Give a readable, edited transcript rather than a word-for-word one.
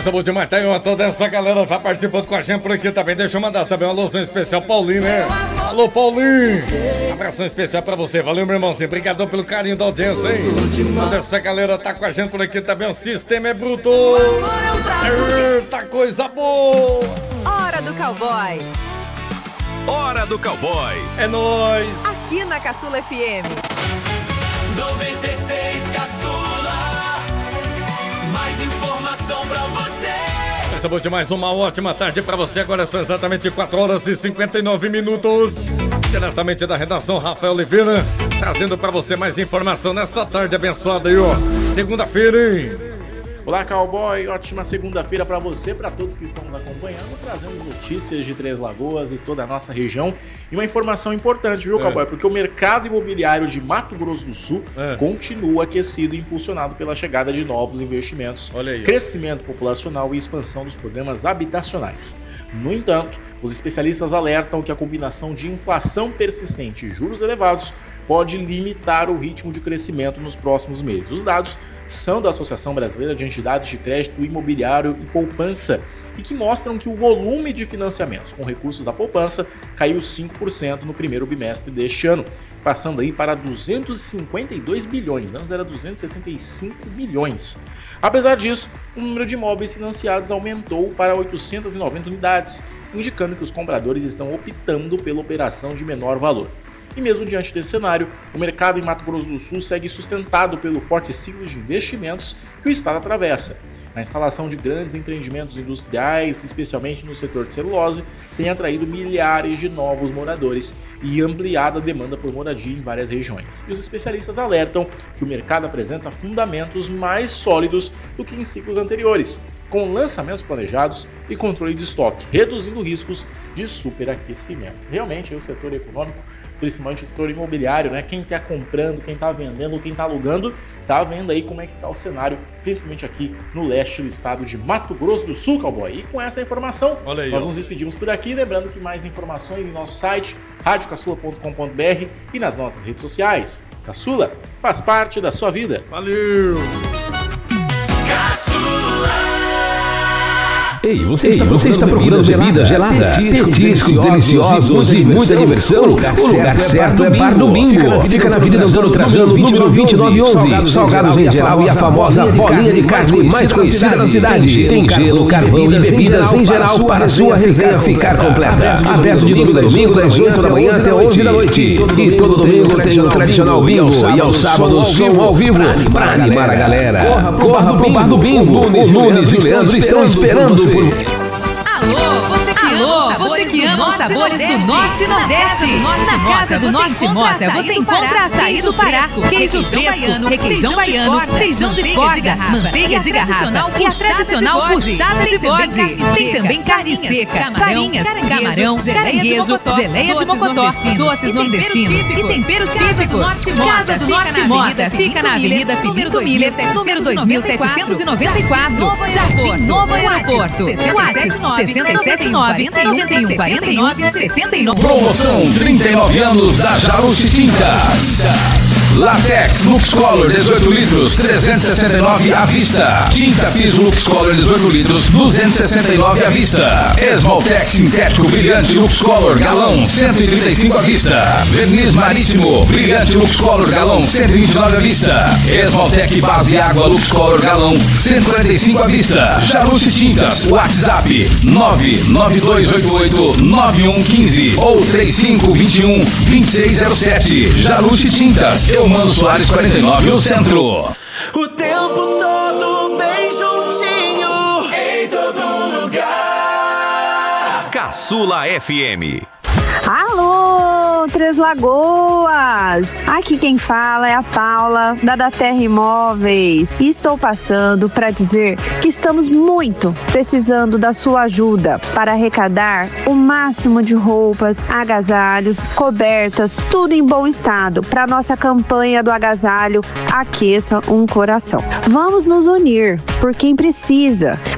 Coisa boa demais, tá aí toda essa galera tá participando com a gente por aqui também. Deixa eu mandar também uma alusão especial, Paulinho, né? Alô, Paulinho! Abração especial pra você, valeu, meu irmãozinho. Obrigadão pelo carinho da audiência, hein? Toda essa galera tá com a gente por aqui também. O sistema é bruto! Eita, coisa boa! Hora do Cowboy! Hora do Cowboy! É nóis! Aqui na Caçula FM. 96 Caçula, mais informação pra você. Essa boa demais, uma ótima tarde pra você. Agora são exatamente 4 horas e 59 minutos. Diretamente da redação, Rafael Oliveira, trazendo pra você mais informação nessa tarde abençoada aí, ó. Segunda-feira, hein? Olá, Cowboy, ótima segunda-feira para você, para todos que estão nos acompanhando, trazendo notícias de Três Lagoas e toda a nossa região. E uma informação importante, viu, Cowboy? Porque o mercado imobiliário de Mato Grosso do Sul continua aquecido e impulsionado pela chegada de novos investimentos, crescimento populacional e expansão dos programas habitacionais. No entanto, os especialistas alertam que a combinação de inflação persistente e juros elevados pode limitar o ritmo de crescimento nos próximos meses. Os dados são da Associação Brasileira de Entidades de Crédito Imobiliário e Poupança e que mostram que o volume de financiamentos com recursos da poupança caiu 5% no primeiro bimestre deste ano, passando aí para 252 bilhões, antes era 265 bilhões. Apesar disso, o número de imóveis financiados aumentou para 890 unidades, indicando que os compradores estão optando pela operação de menor valor. E mesmo diante desse cenário, o mercado em Mato Grosso do Sul segue sustentado pelo forte ciclo de investimentos que o estado atravessa. A instalação de grandes empreendimentos industriais, especialmente no setor de celulose, tem atraído milhares de novos moradores e ampliado a demanda por moradia em várias regiões. E os especialistas alertam que o mercado apresenta fundamentos mais sólidos do que em ciclos anteriores, com lançamentos planejados e controle de estoque, reduzindo riscos de superaquecimento. Realmente, o setor econômico, principalmente o setor imobiliário, né? Quem está comprando, quem está vendendo, quem está alugando, está vendo aí como é que está o cenário, principalmente aqui no leste do estado de Mato Grosso do Sul, Cowboy. E com essa informação, nós nos despedimos por aqui, lembrando que mais informações em nosso site, radiocaçula.com.br e nas nossas redes sociais. Caçula faz parte da sua vida. Valeu! Ei, você está procurando bebida gelada, petiscos deliciosos e muita diversão? O lugar certo é Bar do Bingo. Fica na Avenida Antônio Trajano, número 2911. Salgados em geral e a famosa bolinha de carne mais conhecida na cidade. Tem gelo, carvão e bebidas em geral para sua resenha ficar completa. Aberto de domingo a domingo, das 8 da manhã até 11 da noite. E todo domingo tem o tradicional bingo e ao sábado som ao vivo para animar a galera. Corra pro Bar do Bingo. O Nunes e o Leandro estão esperando. Você que ama os sabores do Norte e Nordeste. Na Casa do Norte Mota você encontra açaí do Pará, queijo fresco, requeijão baiano, feijão de corda, manteiga de garrafa e a tradicional buchada de bode. Tem também carne seca, farinhas, camarão, caranguejo, geleia de mocotó, doces nordestinos e temperos típicos. Casa do Norte Mota fica na Avenida Pinto Miller, número 2794, Jardim Novo Aeroporto. 679-9149-69. Promoção 39 anos da Jarucci Tintas. Latex Lux Color 18 litros, 369 à vista. Tinta piso Lux Color 18 litros, 269 à vista. Esmaltex sintético brilhante Lux Color galão, 135 à vista. Verniz marítimo brilhante Lux Color galão, 129 à vista. Esmaltec base água Lux Color galão, 145 à vista. Jarucci Tintas, WhatsApp 992889115 ou 3521-2607. Jarucci Tintas, Mano Soares 49, no centro. O tempo todo bem juntinho, em todo lugar. Caçula FM. Alô, Três Lagoas! Aqui quem fala é a Paula, da Terra Imóveis. E estou passando para dizer que estamos muito precisando da sua ajuda para arrecadar o máximo de roupas, agasalhos, cobertas, tudo em bom estado para nossa campanha do agasalho Aqueça um Coração. Vamos nos unir por quem precisa.